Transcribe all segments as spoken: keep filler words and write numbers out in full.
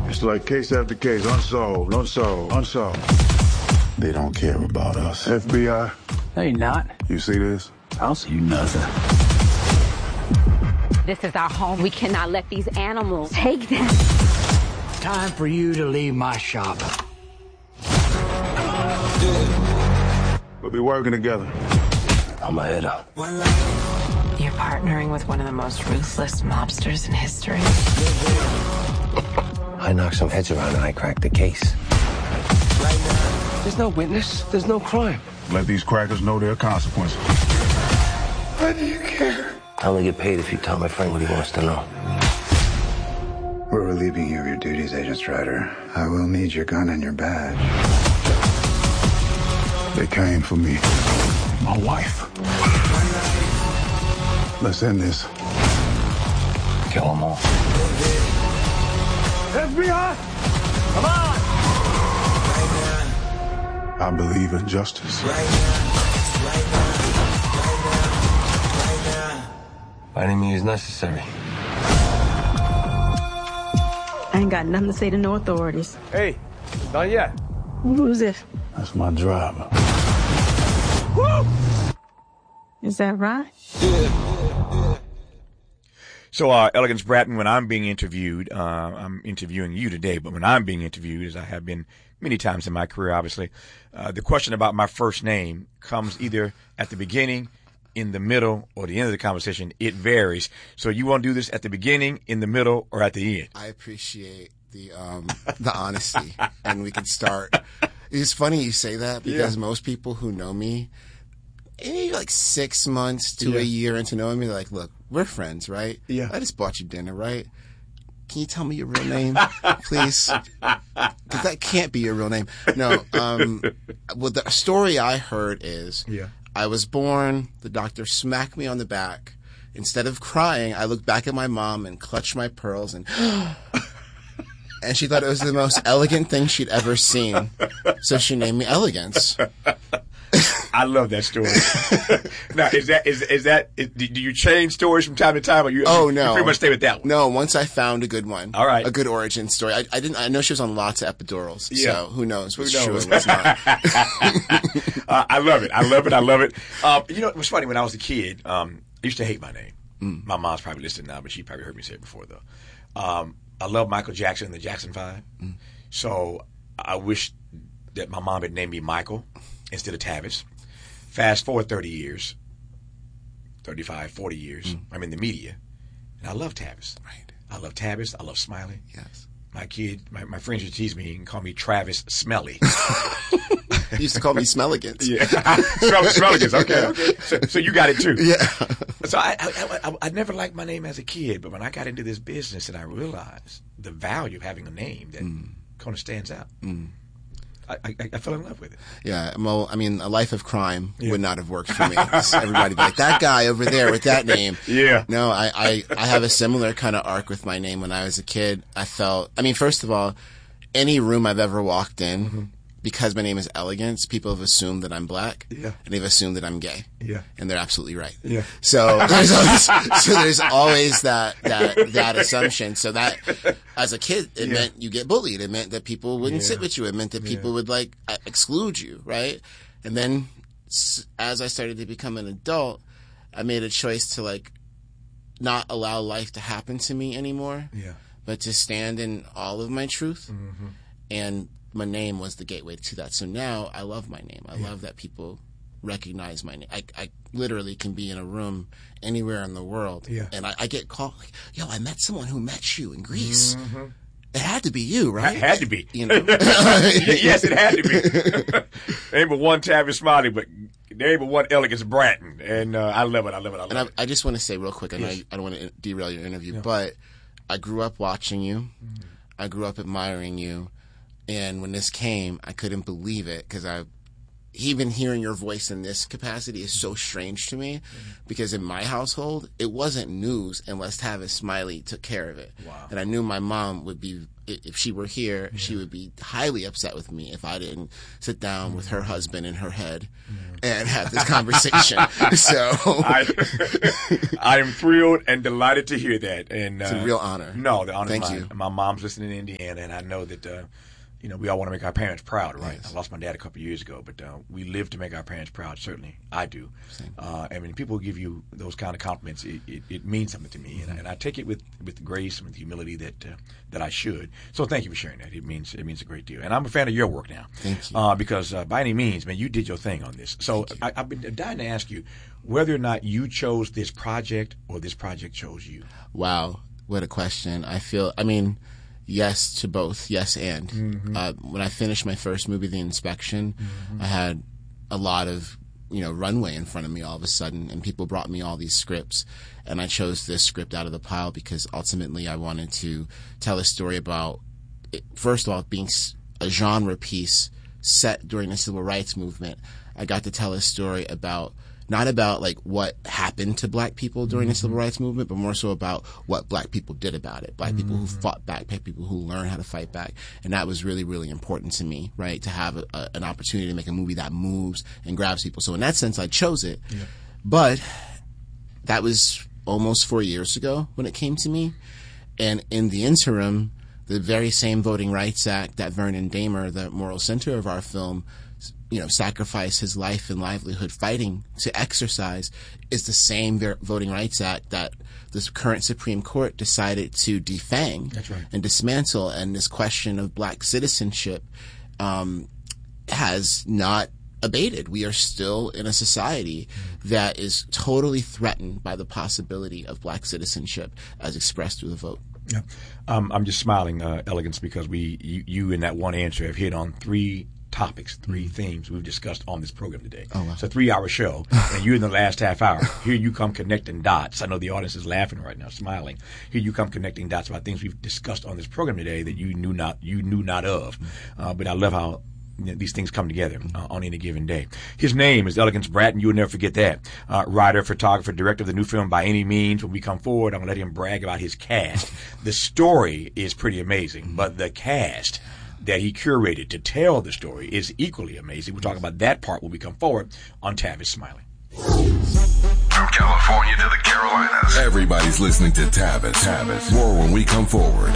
It's like case after case, unsolved, unsolved, unsolved. They don't care about us. F B I. No, you're not. You see this? I'll see you nothing. This is our home. We cannot let these animals take them. Time for you to leave my shop. We'll be working together. I'm a head up. You're partnering with one of the most ruthless mobsters in history. I knocked some heads around and I cracked the case. There's no witness. There's no crime. Let these crackers know their consequences. Why do you care? I only get paid if you tell my friend what he wants to know. We're relieving you of your duties, Agent Strider. I will need your gun and your badge. They came for me. My wife. Let's end this. Kill them all. F B I! Come on! I believe in justice. By any means necessary. I ain't got nothing to say to no authorities. Hey, not yet. Who's this? That's my driver. Woo! Is that right? So, uh, Elegance Bratton, when I'm being interviewed, uh, I'm interviewing you today, but when I'm being interviewed, as I have been many times in my career, obviously, uh, the question about my first name comes either at the beginning, in the middle, or the end of the conversation. It varies. So you want to do this at the beginning, in the middle, or at the end? I appreciate the um, the honesty, and we can start. It's funny you say that because yeah. most people who know me, maybe like six months to yeah. a year into knowing me, they're like, look, we're friends, right? Yeah. I just bought you dinner, right? Can you tell me your real name, please? Because that can't be your real name. No. Um, well, the story I heard is yeah. I was born, the doctor smacked me on the back. Instead of crying, I looked back at my mom and clutched my pearls and... and she thought it was the most elegant thing she'd ever seen. So she named me Elegance. I love that story. Now, is that is is that is, do you change stories from time to time, or you? Oh you, no, you pretty much stay with that one. No, once I found a good one. All right, a good origin story. I, I didn't. I know she was on lots of epidurals. Yeah. So who knows what's who knows? true and what's not. uh, I love it. I love it. I love it. Um, you know, it was funny when I was a kid. Um, I used to hate my name. Mm. My mom's probably listening now, but she probably heard me say it before though. Um, I love Michael Jackson and the Jackson Five. Mm. So I wish that my mom had named me Michael instead of Tavis. Fast forward thirty years, thirty-five, forty years, mm. I'm in the media, and I love Tavis. Right. I love Tavis. I love Smiley. Yes. My kid, my, my friends would tease me and call me Travis Smelly. He used to call me Smelligans. Yeah. Smell, Smelligans. Okay. okay. So, so you got it too. Yeah. So I, I, I, I never liked my name as a kid, but when I got into this business and I realized the value of having a name that mm. kind of stands out. Mm. I, I, I fell in love with it. Yeah, well, I mean, a life of crime yeah. would not have worked for me. Everybody be like, that guy over there with that name. Yeah. No, I, I, I have a similar kind of arc with my name. When I was a kid, I felt, I mean, first of all, any room I've ever walked in, mm-hmm. because my name is Elegance, people have assumed that I'm black. Yeah. And they've assumed that I'm gay. Yeah. And they're absolutely right. Yeah. So there's always, so there's always that, that, that assumption. So that, as a kid, it yeah. meant you get bullied. It meant that people wouldn't yeah. sit with you. It meant that people yeah. would like exclude you, right? And then as I started to become an adult, I made a choice to like not allow life to happen to me anymore. Yeah. But to stand in all of my truth. Mm-hmm. And my name was the gateway to that. So now I love my name. I yeah. love that people recognize my name. I, I literally can be in a room anywhere in the world, yeah. and I, I get called like, "Yo, I met someone who met you in Greece. Mm-hmm. It had to be you, right? It had to be. You know? Yes, it had to be. There ain't but one Tavis Smiley, but there ain't but one Elegance Bratton, and uh, I love it. I love it. I love and it. I, I just want to say real quick. I know yes. I, I don't want to derail your interview, no. but I grew up watching you. Mm-hmm. I grew up admiring you. And when this came, I couldn't believe it because I even hearing your voice in this capacity is so strange to me, mm-hmm. because in my household, it wasn't news unless Tavis Smiley took care of it. Wow. And I knew my mom would be, if she were here, mm-hmm. she would be highly upset with me if I didn't sit down mm-hmm. with her husband in her head mm-hmm. and have this conversation. So I, I am thrilled and delighted to hear that. And it's uh, a real honor. No, the honor Thank is mine. you. My mom's listening in Indiana, and I know that uh, you know, we all want to make our parents proud, right? Yes. I lost my dad a couple of years ago, but uh, we live to make our parents proud. Certainly, I do. Uh, and when people give you those kind of compliments, it, it, it means something to me, mm-hmm. and, I, and I take it with, with the grace and with the humility that uh, that I should. So thank you for sharing that. It means it means a great deal. And I'm a fan of your work now. Thank you. Uh, because uh, by any means, man, you did your thing on this. So I, I've been dying to ask you whether or not you chose this project or this project chose you. Wow, what a question! I feel. I mean. Yes to both. Yes and. Mm-hmm. Uh, when I finished my first movie, The Inspection, mm-hmm. I had a lot of, you know, runway in front of me all of a sudden, and people brought me all these scripts, and I chose this script out of the pile because ultimately I wanted to tell a story about, it, first of all, being a genre piece set during the civil rights movement. I got to tell a story about not about like what happened to black people during mm-hmm. the civil rights movement, but more so about what black people did about it. Black mm-hmm. people who fought back, black people who learned how to fight back. And that was really, really important to me, right? To have a, a, an opportunity to make a movie that moves and grabs people. So in that sense, I chose it. Yeah. But that was almost four years ago when it came to me. And in the interim, the very same Voting Rights Act that Vernon Damer, the moral center of our film, you know, sacrificed his life and livelihood fighting to exercise is the same Ver- Voting Rights Act that this current Supreme Court decided to defang That's right. and dismantle. And this question of black citizenship um, has not abated. We are still in a society that is totally threatened by the possibility of black citizenship as expressed through the vote. Yeah. Um, I'm just smiling, uh, Elegance, because we, you, you in that one answer have hit on three topics, three mm-hmm. themes we've discussed on this program today. Oh, wow. It's a three-hour show, and you're in the last half hour. Here you come connecting dots. I know the audience is laughing right now, smiling. Here you come connecting dots about things we've discussed on this program today that you knew not you knew not of. Uh, but I love how you know, these things come together uh, on any given day. His name is Elegance Bratton. You'll never forget that. Uh, writer, photographer, director of the new film By Any Means. When we come forward, I'm going to let him brag about his cast. The story is pretty amazing, but the cast that he curated to tell the story is equally amazing. We'll talk about that part when we come forward on Tavis Smiley. From California to the Carolinas, everybody's listening to Tavis. Tavis. More when we come forward.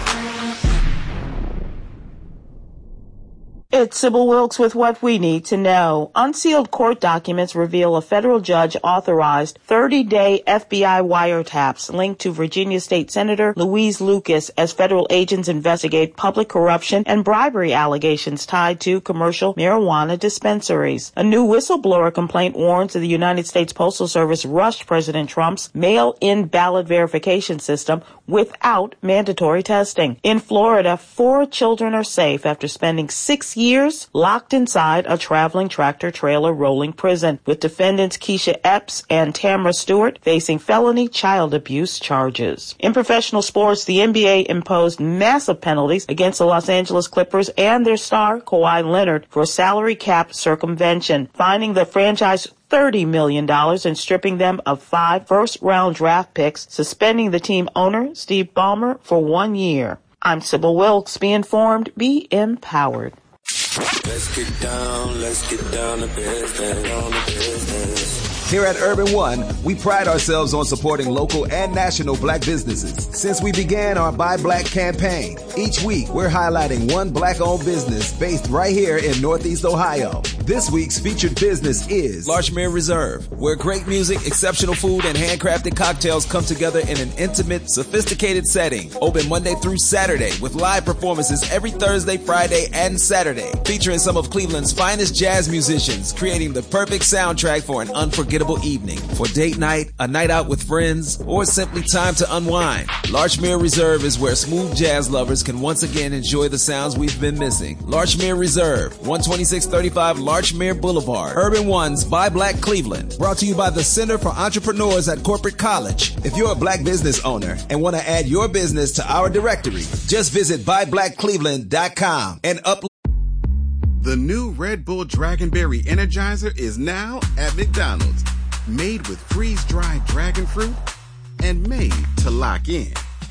It's Sybil Wilkes with what we need to know. Unsealed court documents reveal a federal judge authorized thirty-day F B I wiretaps linked to Virginia State Senator Louise Lucas as federal agents investigate public corruption and bribery allegations tied to commercial marijuana dispensaries. A new whistleblower complaint warns that the United States Postal Service rushed President Trump's mail-in ballot verification system without mandatory testing. In Florida, four children are safe after spending six years years locked inside a traveling tractor trailer rolling prison, with defendants Keisha Epps and Tamara Stewart facing felony child abuse charges. In professional sports, the N B A imposed massive penalties against the Los Angeles Clippers and their star Kawhi Leonard for salary cap circumvention, fining the franchise thirty million dollars and stripping them of five first-round draft picks, suspending the team owner, Steve Ballmer, for one year. I'm Sybil Wilkes. Be informed, be empowered. Let's get down, let's get down to business, on the business. Here at Urban One, we pride ourselves on supporting local and national black businesses. Since we began our Buy Black campaign, each week we're highlighting one black-owned business based right here in Northeast Ohio. This week's featured business is Larchmere Reserve, where great music, exceptional food, and handcrafted cocktails come together in an intimate, sophisticated setting. Open Monday through Saturday with live performances every Thursday, Friday, and Saturday, featuring some of Cleveland's finest jazz musicians, creating the perfect soundtrack for an unforgettable evening. For date night, a night out with friends, or simply time to unwind, Larchmere Reserve is where smooth jazz lovers can once again enjoy the sounds we've been missing. Larchmere Reserve, one twenty-six thirty-five Larchmere Boulevard. Urban One's Buy Black Cleveland. Brought to you by the Center for Entrepreneurs at Corporate College. If you're a black business owner and want to add your business to our directory, just visit buy black cleveland dot com and upload. The new Red Bull Dragonberry Energizer is now at McDonald's. Made with freeze-dried dragon fruit and made to lock in.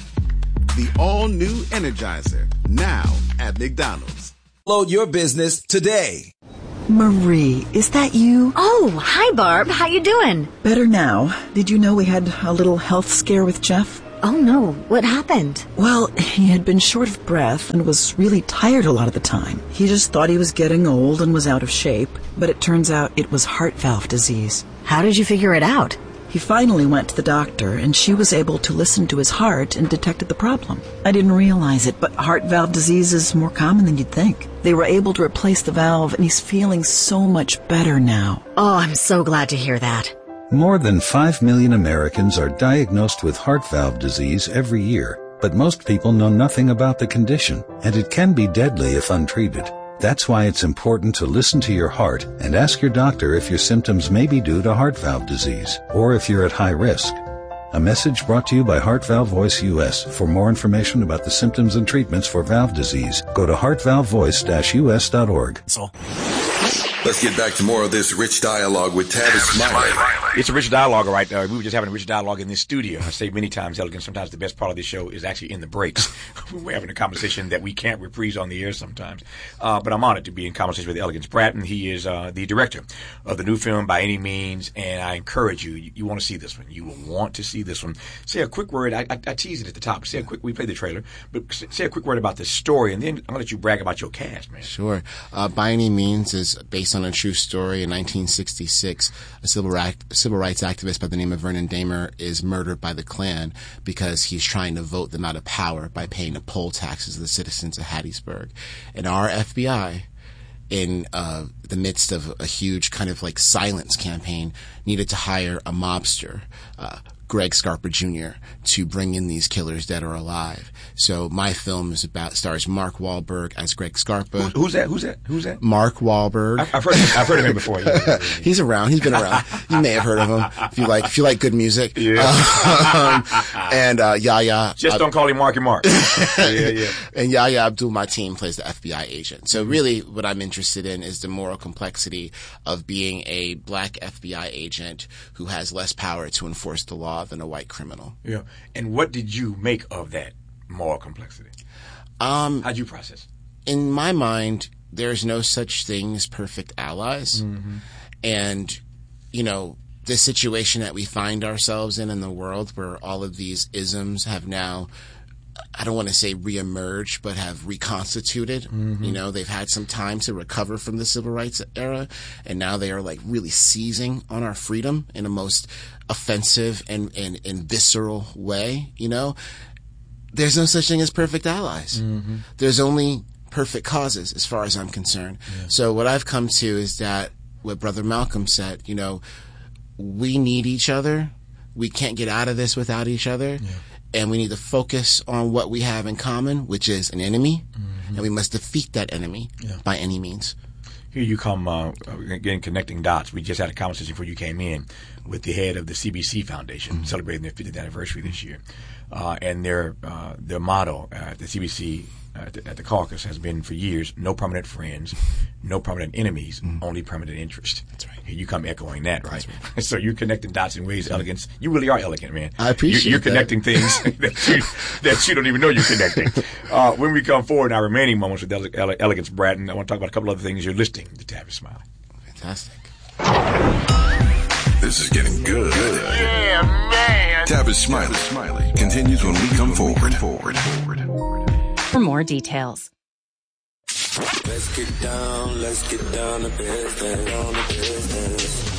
The all-new Energizer, now at McDonald's. Load your business today. Marie, is that you? Oh, hi, Barb. How you doing? Better now. Did you know we had a little health scare with Jeff? Oh, no. What happened? Well, he had been short of breath and was really tired a lot of the time. He just thought he was getting old and was out of shape, but it turns out it was heart valve disease. How did you figure it out? He finally went to the doctor, and she was able to listen to his heart and detected the problem. I didn't realize it, but heart valve disease is more common than you'd think. They were able to replace the valve, and he's feeling so much better now. Oh, I'm so glad to hear that. More than five million Americans are diagnosed with heart valve disease every year, but most people know nothing about the condition, and it can be deadly if untreated. That's why it's important to listen to your heart and ask your doctor if your symptoms may be due to heart valve disease, or if you're at high risk. A message brought to you by Heart Valve Voice U S. For more information about the symptoms and treatments for valve disease, go to heart valve voice dash u s dot org. Let's get back to more of this rich dialogue with Tavis Smiley. It's a rich dialogue, right? Uh, we were just having a rich dialogue in this studio. I say many times, Elegant, sometimes the best part of this show is actually in the breaks. We're having a conversation that we can't reprise on the air sometimes. Uh, but I'm honored to be in conversation with Elegance Bratton. He is uh, the director of the new film, By Any Means, and I encourage you, you, you want to see this one. You will want to see this one. Say a quick word. I, I, I teased it at the top. Say a quick, we played the trailer, but say a quick word about the story, and then I'm going to let you brag about your cast, man. Sure. Uh, By Any Means is based on a true story. In nineteen sixty-six, a civil, ra- civil rights activist by the name of Vernon Dahmer is murdered by the Klan because he's trying to vote them out of power by paying the poll taxes of the citizens of Hattiesburg. And our F B I, in uh, the midst of a huge kind of like silence campaign, needed to hire a mobster, uh, Greg Scarpa Junior, to bring in these killers dead or alive. So my film is about stars Mark Wahlberg as Greg Scarpa. Who, who's that? Who's that? Who's that? Mark Wahlberg. I've, I've heard. Of, I've heard of him before. Yeah. He's around. He's been around. You may have heard of him if you like. If you like good music. Yeah. Um, and uh, Yahya. Just don't call him Marky Mark. yeah, yeah. And Yahya Abdul-Mateen plays the F B I agent. So really, what I'm interested in is the moral complexity of being a black F B I agent who has less power to enforce the law than a white criminal. Yeah. And what did you make of that moral complexity? Um, How'd you process? In my mind, there's no such thing as perfect allies. Mm-hmm. And, you know, the situation that we find ourselves in in the world where all of these isms have now, I don't want to say reemerged, but have reconstituted. Mm-hmm. You know, they've had some time to recover from the civil rights era, and now they are like really seizing on our freedom in a most offensive and, and, and visceral way, you know. There's no such thing as perfect allies. Mm-hmm. There's only perfect causes as far as I'm concerned. Yeah. So what I've come to is that what Brother Malcolm said, you know, we need each other. We can't get out of this without each other. Yeah. And we need to focus on what we have in common, which is an enemy, mm-hmm. and we must defeat that enemy yeah. by any means. Here you come, uh, again, connecting dots. We just had a conversation before you came in with the head of the C B C Foundation, mm-hmm. celebrating their fiftieth anniversary this year. Uh, and their uh, their motto at the C B C, uh, at, the, at the caucus, has been for years, no permanent friends, no permanent enemies, mm-hmm. only permanent interest. That's right. Here you come echoing that, right? right. So you're connecting dots in ways, Elegance. You really are elegant, man. I appreciate You're, you're that. connecting things that, you, that you don't even know you're connecting. Uh, when we come forward in our remaining moments with Ele- Ele- Elegance Bratton, I want to talk about a couple other things you're listing to Tavis Smiley. Fantastic. This is getting good. Yeah, man. Tavis Smiley. Smiley continues when we come forward. forward. For more details. Let's get down, let's get down to business, down to business.